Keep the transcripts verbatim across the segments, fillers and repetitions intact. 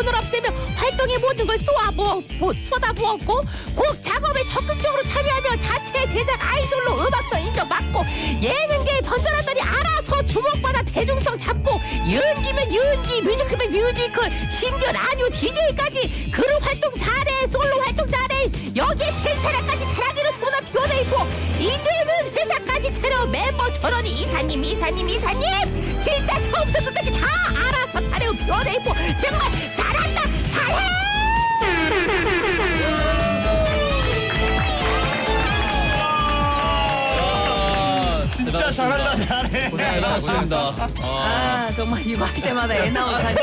돈을 없애며 활동의 모든 걸 쏘아 부어, 부, 쏟아부었고 곡 작업에 적극적으로 참여하며 자체 제작 아이돌로 음악성 인정받고 예능계에 던져놨더니 알아서 주목받아 대중성 잡고 연기면 연기, 뮤지컬이면 뮤지컬, 심지어 라디오 디제이까지 그룹 활동 잘해, 솔로 활동 잘해. 여기에 팬사랑까지 사랑으로 소나 피워내 있고 이제는 회사까지 차려 멤버 전원이 이사님 이사님 이사님 진짜 처음부터 끝까지 다 알아서 차려 피워내 있고 정말 잘한다 잘해. 진짜 잘한다 잘해. 고생하셨습니다. 아 정말 이거 할 때마다 애 나오다니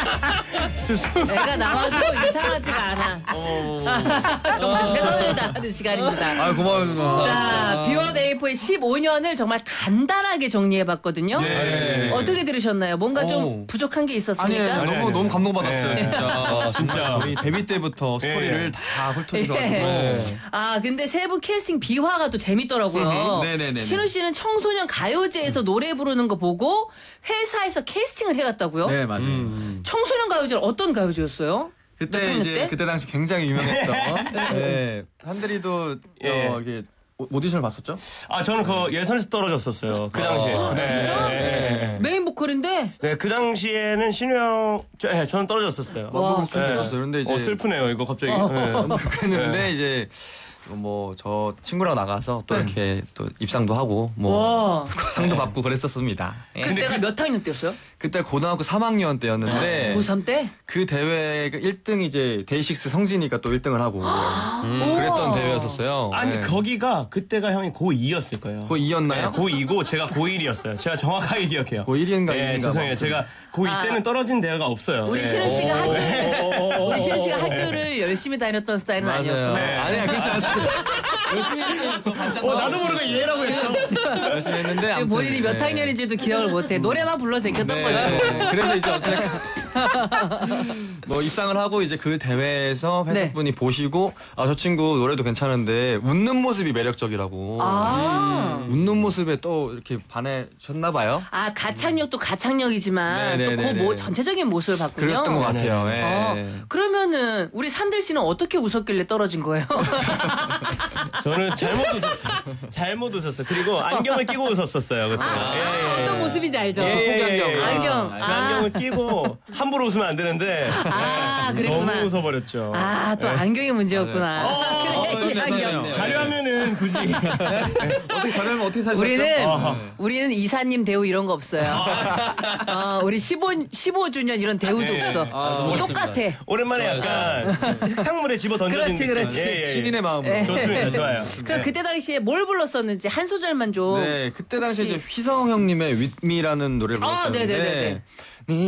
애가 나와도 이상하지가 않아. 정말 최선을 다하는 시간입니다. 아 고마워요 누나. 자, 비워네이포의 십오 년을 정말 간단하게 정리해봤거든요. 네. 어떻게 들으셨나요? 뭔가 좀 오. 부족한 게 있었습니까? 아니에요. 너무 아니, 아니. 너무 감동받았어요. 네. 진짜. 아, 진짜. 우리 데뷔 때부터 스토리를 예. 다 훑어주셔가지고. 예. 아 근데 세 분 캐스팅 비화가 또 재밌더라고요. 네네네네. 신우 씨는 청소년 가요제에서 노래 부르는 거 보고 회사에서 캐스팅을 해갔다고요? 네 맞아요. 음. 청소년 가요제는 어떤 가요제였어요? 몇 그때 학년 이제 때? 그때 당시 굉장히 유명했던. 네. 한들이도 예. 어, 이게 오- 오디션을 봤었죠? 아 저는 그 예선에서 떨어졌었어요. 그 당시에. 아, 네. 진짜? 네, 네. 메인 보컬인데 네, 그 당시에는 신우 형, 저, 네, 저는 떨어졌었어요. 와, 그렇게 했었어요. 근데 이제 어, 슬프네요, 이거 갑자기. 어. 네. 그랬는데 이제 뭐 저 친구랑 나가서 또 네. 이렇게 또 입상도 하고 뭐 와 상도 받고 그랬었습니다. 예. 그때가 몇 학년 때였어요? 그때 고등학교 삼 학년 때였는데 고삼 때? 그 대회 일 등 이제 데이식스 성진이가 또 일 등을 하고 음, 그랬던 우와. 대회였었어요. 아니, 네. 거기가 그때가 형이 고이였을 거예요. 고이였나요? 고이고 제가 고일이었어요. 제가 정확하게 기억해요. 고일인가 네, 일인가 죄송해요. 뭐. 제가 고이 아. 때는 떨어진 대회가 없어요. 우리 네. 신우 씨가 학교 어. 우리 신우 씨가 학교를 열심히 다녔던 스타일은 맞아요. 아니었구나. 네. 아니야 괜찮았어요. 열심히 했어요. 저 반장. 어, 나도 모르게 얘라고 했어. 열심히 했는데 지금 아무튼, 본인이 몇 네. 학년인지도 기억을 못해. 노래만 불러 제꼈던 네, 거죠. 네. 그래서 이제 어쨌든 뭐 입상을 하고 이제 그 대회에서 네. 회사분이 보시고 아 저 친구 노래도 괜찮은데 웃는 모습이 매력적이라고. 아. 웃는 모습에 또 이렇게 반해셨나 봐요. 아 가창력도 가창력이지만 네, 네, 또 네, 그 네. 뭐 전체적인 모습을 봤군요. 그랬던 것 같아요. 예. 어, 그러면은 우리 산들 씨는 어떻게 웃었길래 떨어진 거예요? 저는 잘못 웃었어요. 잘못 웃었어요. 그리고 안경을 끼고 웃었었어요. 그때. 아, 예, 예, 예. 어떤 모습인지 알죠? 예, 예, 예, 예. 안경. 그 아. 안경을 끼고 함부로 웃으면 안 되는데 아, 네. 그랬구나. 너무 웃어버렸죠. 아, 또 안경이 문제였구나. 어, 그래, 이 그러네요. 안경. 네. 자료하면은 굳이 어떻게 잘하면 어떻게 사셨죠? 우리는 아하. 우리는 이사님 대우 이런 거 없어요. 어, 우리 십오, 십오 주년 이런 대우도 네. 없어. 아, 너무 똑같아. 오랜만에 약간 흙탕물에 집어 던져진 그렇지, 느낌. 그렇지. 예, 예, 예. 신인의 마음으로. 예. 좋습니다. 좋아요. 그럼 네. 그때 당시에 뭘 불렀었는지 한 소절만 좀. 네, 그때 당시에 혹시- 이제 휘성 형님의 윗미라는 노래를 아, 불렀었는데 네네네네.